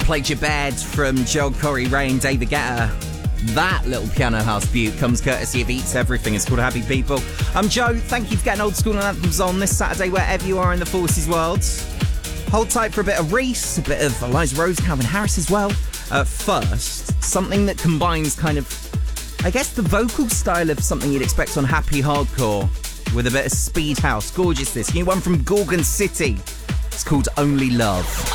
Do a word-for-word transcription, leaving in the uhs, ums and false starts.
Played Your Bed from Joel Corey Ray and David Guetta. That little piano house beaut comes courtesy of Eats Everything. It's called Happy People. I'm Joe. Thank you for getting Old School and Anthems on this Saturday, wherever you are in the Forces world. Hold tight for a bit of Reese, a bit of Eliza Rose, Calvin Harris as well. Uh, first, something that combines kind of, I guess, the vocal style of something you'd expect on Happy Hardcore with a bit of speed house. Gorgeous, this. New one from Gorgon City. It's called Only Love.